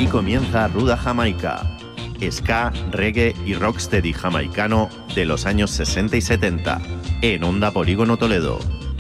Aquí comienza Ruda Jamaica, ska, reggae y rocksteady jamaicano de los años 60 y 70, en Onda Polígono Toledo.